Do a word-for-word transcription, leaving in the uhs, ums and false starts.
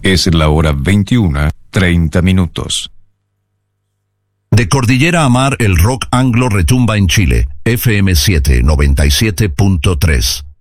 Es la hora veintiuna, treinta minutos. De Cordillera a Mar, el rock anglo retumba en Chile. F M siete, noventa y siete punto tres.